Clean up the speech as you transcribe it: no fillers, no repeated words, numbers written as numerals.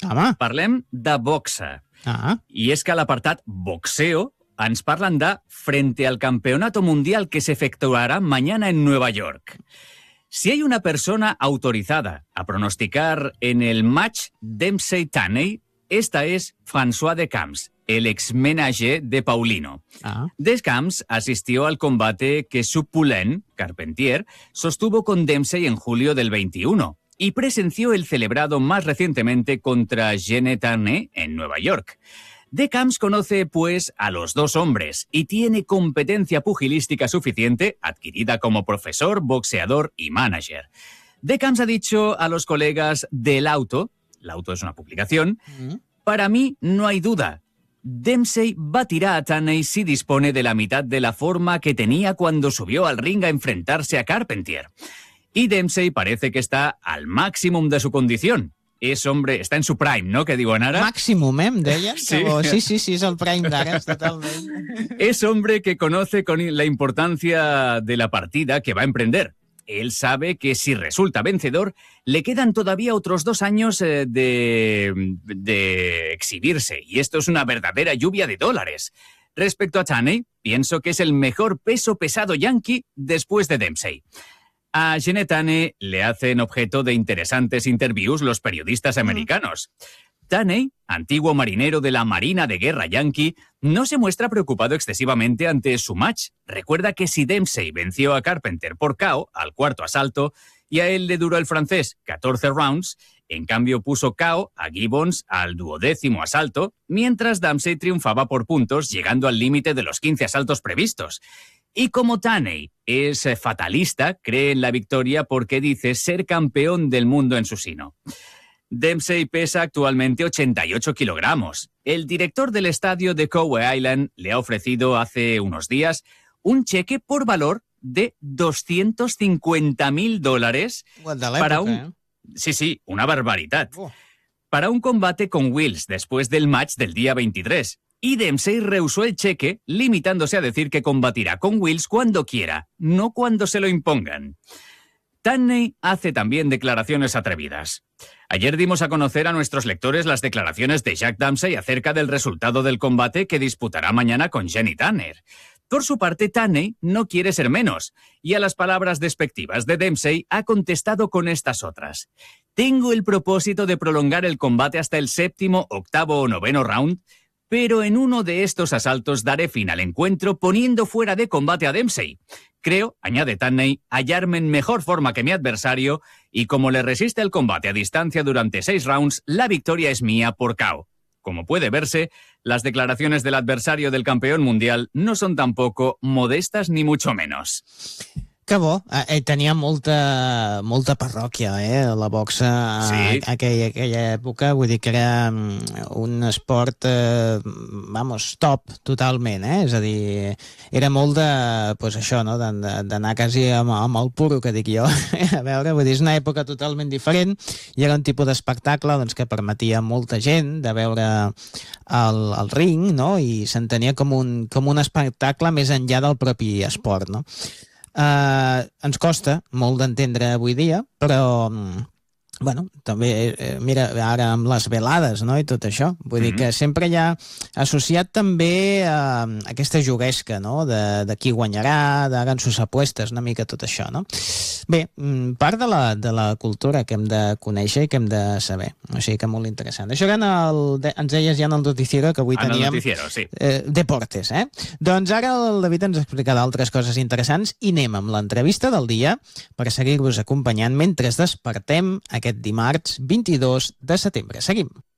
Home. Parlem de boxa. Y es que al apartat boxeo ens parlen de frente al campeonato mundial que se efectuará mañana en Nueva York. Si hay una persona autorizada a pronosticar en el match Dempsey-Taney, esta es François Decamps, el ex-ménager de Paulino. Decamps asistió al combate que Supulent, Carpentier, sostuvo con Dempsey en julio del 21 y presenció el celebrado más recientemente contra Gene Taney en Nueva York. Decamps conoce, pues, a los dos hombres y tiene competencia pugilística suficiente, adquirida como profesor, boxeador y manager. Decamps ha dicho a los colegas del Auto es una publicación, para mí no hay duda. Dempsey batirá a Taney si dispone de la mitad de la forma que tenía cuando subió al ring a enfrentarse a Carpentier. Y Dempsey parece que está al máximo de su condición. És hombre, està en su prime, no?, que diuen ara. Máximum, em deien? Sí. Sí, és el prime d'ara, totalment. Es hombre que conoce con la importancia de la partida que va a emprender. Él sabe que si resulta vencedor, le quedan todavía otros 2 años de exhibirse, y esto es una verdadera lluvia de dólares. Respecto a Taney, pienso que es el mejor peso pesado yankee después de Dempsey. A Gene Taney le hacen objeto de interesantes interviews los periodistas americanos. Taney, antiguo marinero de la Marina de Guerra Yankee, no se muestra preocupado excesivamente ante su match. Recuerda que si Dempsey venció a Carpenter por KO al cuarto asalto y a él le duró el francés 14 rounds, en cambio puso KO a Gibbons al 12º asalto, mientras Dempsey triunfaba por puntos llegando al límite de los 15 asaltos previstos. Y como Taney es fatalista, cree en la victoria porque dice ser campeón del mundo en su sino. Dempsey pesa actualmente 88 kilogramos. El director del estadio de Cowee Island le ha ofrecido hace unos días un cheque por valor de $250,000 para un... Sí, una barbaridad. Para un combate con Wills después del match del día 23. Y Dempsey rehusó el cheque, limitándose a decir que combatirá con Wills cuando quiera, no cuando se lo impongan. Taney hace también declaraciones atrevidas. Ayer dimos a conocer a nuestros lectores las declaraciones de Jack Dempsey acerca del resultado del combate que disputará mañana con Jenny Tanner. Por su parte, Taney no quiere ser menos, y a las palabras despectivas de Dempsey ha contestado con estas otras. Tengo el propósito de prolongar el combate hasta el 7º, 8º o 9º round, pero en uno de estos asaltos daré fin al encuentro poniendo fuera de combate a Dempsey. Creo, añade Taney, hallarme en mejor forma que mi adversario y como le resiste el combate a distancia durante 6 rounds, la victoria es mía por KO. Como puede verse, las declaraciones del adversario del campeón mundial no son tampoco modestas ni mucho menos. Que bo, tenia molta parròquia, la boxa aquella època, vull dir que era un esport, top, totalment, és a dir, era molt de, pues això, no?, d'anar quasi amb el puro, que dic jo, a veure, vull dir, és una època totalment diferent, i era un tipus d'espectacle doncs, que permetia a molta gent de veure el ring, no?, i s'entenia com un espectacle més enllà del propi esport, no? Ens costa molt d'entendre avui dia, però també, mira, ara amb les velades, no?, i tot això, vull dir que sempre hi ha associat també aquesta juguesca, no?, de qui guanyarà, de grans apuestes, una mica tot això, no? Bé, part de la cultura que hem de conèixer i que hem de saber, o sigui que molt interessant. Això que ens deies ja en el noticiero, que avui teníem... En el noticiero, sí. Deportes, Doncs ara el David ens explicarà altres coses interessants i anem amb l'entrevista del dia per seguir-vos acompanyant mentre despertem aquest dimarts 22 de setembre. Seguim.